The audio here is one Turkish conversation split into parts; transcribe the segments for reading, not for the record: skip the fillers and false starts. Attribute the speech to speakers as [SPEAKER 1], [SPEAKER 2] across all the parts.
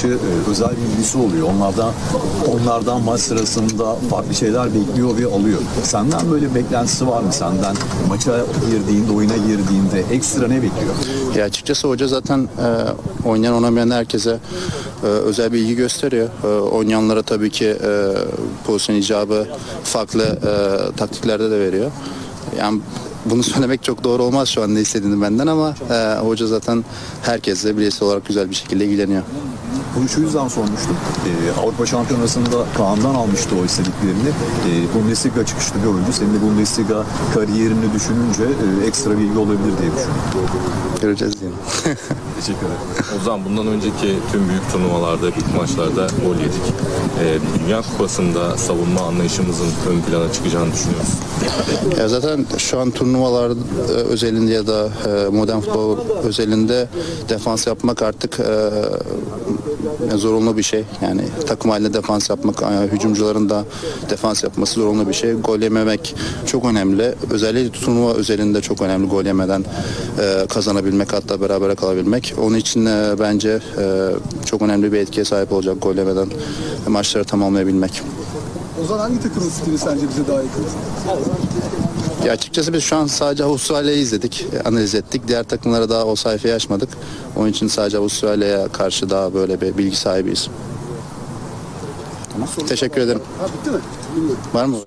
[SPEAKER 1] karşı özel bir ilgisi oluyor. Onlardan maç sırasında farklı şeyler bekliyor ve alıyor. Senden böyle beklentisi var mı? Senden maça girdiğinde, oyuna girdiğinde ekstra ne bekliyor?
[SPEAKER 2] Ya açıkçası hoca zaten oynayan oynamayan herkese özel bir ilgi gösteriyor. Oynayanlara tabii ki pozisyon icabı farklı taktiklerde de veriyor. Yani bunu söylemek çok doğru olmaz şu an ne istediğini benden ama hoca zaten herkesle bireysel olarak güzel bir şekilde ilgileniyor.
[SPEAKER 1] Bunu şu yüzden sormuştum. Avrupa Şampiyonası'nda Kaan'dan almıştı o istediklerini. Bundesliga çıkışlı bir oyuncu. Senin de Bundesliga kariyerini düşününce ekstra bir ilgi olabilir diye düşünüyorum.
[SPEAKER 2] Göreceğiz diyelim.
[SPEAKER 1] Teşekkür ederim.
[SPEAKER 3] Ozan, bundan önceki tüm büyük turnuvalarda, büyük maçlarda gol yedik. Dünya Kupası'nda savunma anlayışımızın ön plana çıkacağını düşünüyoruz.
[SPEAKER 2] Ya zaten şu an turnuvalar özelinde ya da modern futbol özelinde defans yapmak artık zorunlu bir şey. Yani takım halinde defans yapmak, hücumcuların da defans yapması zorunlu bir şey. Gol yememek çok önemli. Özellikle turnuva özelinde çok önemli gol yemeden kazanabilmek, hatta berabere kalabilmek. Onun için bence çok önemli bir etkiye sahip olacak gol yemeden maçları tamamlayabilmek.
[SPEAKER 4] Ozan, hangi takımın stili sence bize daha yakın?
[SPEAKER 2] Ya açıkçası biz şu an sadece Avustralya'yı izledik, analiz ettik. Diğer takımlara daha o sayfayı açmadık. Onun için sadece Avustralya'ya karşı daha böyle bir bilgi sahibiyiz. Tamam. Teşekkür ederim.
[SPEAKER 4] Bitti mi? Bilmiyorum.
[SPEAKER 2] Var mı?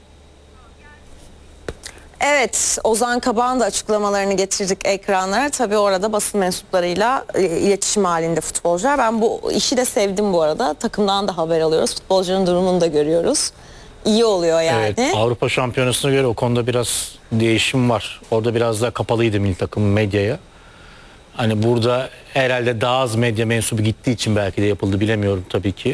[SPEAKER 5] Evet, Ozan Kabak'ın da açıklamalarını getirdik ekranlara. Tabii orada basın mensuplarıyla iletişim halinde futbolcular. Ben bu işi de sevdim bu arada. Takımdan da haber alıyoruz. Futbolcunun durumunu da görüyoruz. İyi oluyor yani.
[SPEAKER 6] Evet, Avrupa Şampiyonası'na göre o konuda biraz değişim var. Orada biraz daha kapalıydı milli takım medyaya. Hani burada herhalde daha az medya mensubu gittiği için belki de yapıldı, bilemiyorum tabii ki.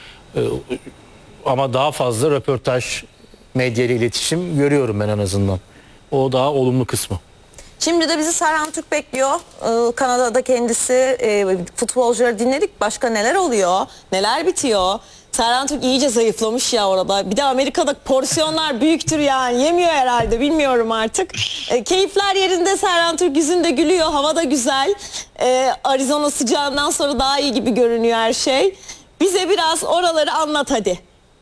[SPEAKER 6] Ama daha fazla röportaj, medya ile iletişim görüyorum ben en azından. O daha olumlu kısmı.
[SPEAKER 5] Şimdi de bizi Serhan Türk bekliyor. Kanada'da kendisi, futbolcuları dinledik. Başka neler oluyor? Neler bitiyor? Serhan Türk iyice zayıflamış ya orada. Bir de Amerika'da porsiyonlar büyüktür yani. Yemiyor herhalde, bilmiyorum artık. Keyifler yerinde, Serhan Türk yüzünde gülüyor. Hava da güzel. Arizona sıcağından sonra daha iyi gibi görünüyor her şey. Bize biraz oraları anlat hadi.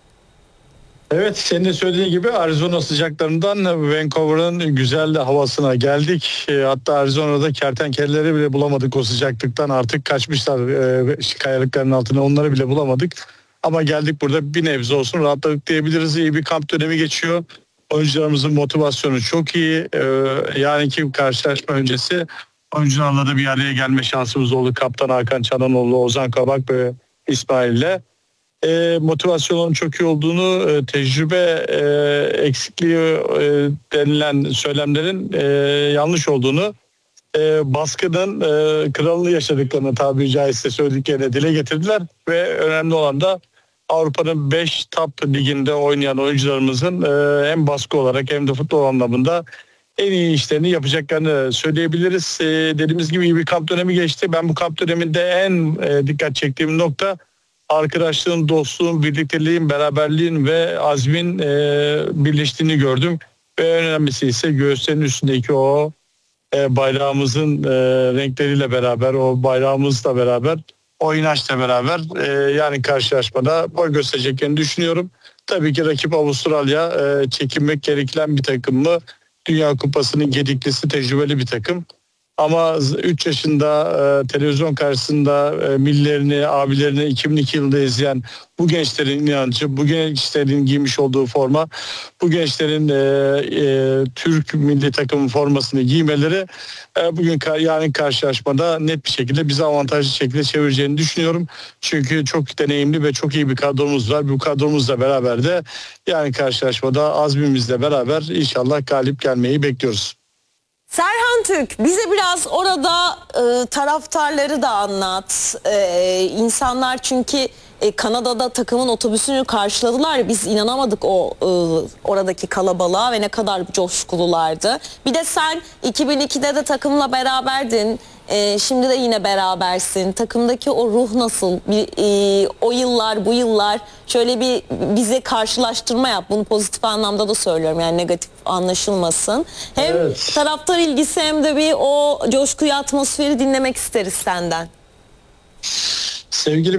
[SPEAKER 7] Evet, senin de söylediğin gibi Arizona sıcaklarından Vancouver'ın güzel havasına geldik. Hatta Arizona'da kertenkeleleri bile bulamadık o sıcaklıktan. Artık kaçmışlar kayalıkların altına, onları bile bulamadık. Ama geldik, burada bir nebze olsun rahatladık diyebiliriz. İyi bir kamp dönemi geçiyor. Oyuncularımızın motivasyonu çok iyi. Yani ki karşılaşma öncesi oyuncularla da bir araya gelme şansımız oldu. Kaptan Hakan Çalhanoğlu, Ozan Kabak ve İsmail'le. Motivasyonun çok iyi olduğunu, tecrübe eksikliği denilen söylemlerin yanlış olduğunu, baskının kralını yaşadıklarını tabiri caizse söylediklerini dile getirdiler ve önemli olan da Avrupa'nın 5 top liginde oynayan oyuncularımızın hem baskı olarak hem de futbol anlamında en iyi işlerini yapacaklarını söyleyebiliriz. Dediğimiz gibi iyi bir kamp dönemi geçti. Ben bu kamp döneminde en dikkat çektiğim nokta arkadaşlığın, dostluğun, birlikteliğin, beraberliğin ve azmin birleştiğini gördüm. Ve en önemlisi ise göğüslerin üstündeki o bayrağımızın renkleriyle beraber, o bayrağımızla beraber, o inançla beraber yani karşılaşmada boy göstereceklerini düşünüyorum. Tabii ki rakip Avustralya çekinmek gereken bir takım mı? Dünya Kupası'nın gediklisi, tecrübeli bir takım. Ama 3 yaşında televizyon karşısında millerini, abilerini 2002 yılında izleyen bu gençlerin inancı, bu gençlerin giymiş olduğu forma, bu gençlerin Türk milli takım formasını giymeleri bugün yani karşılaşmada net bir şekilde bize avantajlı şekilde çevireceğini düşünüyorum. Çünkü çok deneyimli ve çok iyi bir kadromuz var. Bu kadromuzla beraber de yani karşılaşmada azmimizle beraber inşallah galip gelmeyi bekliyoruz.
[SPEAKER 5] Serhan Türk, bize biraz orada taraftarları da anlat. İnsanlar çünkü Kanada'da takımın otobüsünü karşıladılar. Biz inanamadık oradaki kalabalığa ve ne kadar coşkululardı. Bir de sen 2002'de de takımla beraberdin. Şimdi de yine berabersin. Takımdaki o ruh nasıl? O yıllar, bu yıllar şöyle bir bize karşılaştırma yap. Bunu pozitif anlamda da söylüyorum. Yani negatif anlaşılmasın. Hem evet, taraftar ilgisi hem de bir o coşkuyu, atmosferi dinlemek isteriz senden.
[SPEAKER 7] Sevgili